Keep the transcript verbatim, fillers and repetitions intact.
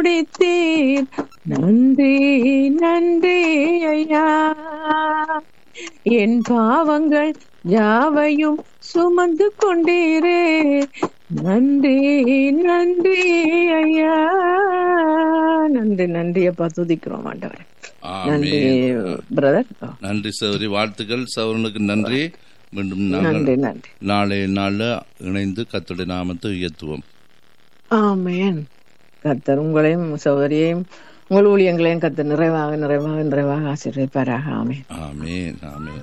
முடித்தீர். நன்றி நன்றி ஐயா. என் பாவங்கள் யாவையும் சுமந்து கொண்டீரே. நன்றி நன்றி ஐயா. நன்றி நன்றி அப்பா, துதிக்கிறோம் ஆண்டவரே. நன்றி பிரதர். நன்றி சௌரி, வாழ்த்துக்கள் சௌரனுக்கு நன்றி. மீண்டும் நன்றி நன்றி. நாளைய நாள்ல இணைந்து கர்த்தருடைய நாமத்தை உயர்த்துவோம். ஆமென். கர்த்தர் உங்களையும் சௌகரியையும் உங்கள் ஊழியங்களையும் கர்த்தர் நிறைவாக நிறைவாக நிறைவாக ஆசீர்வதிப்பாராக. ஆமென் ஆமென் ஆமென்.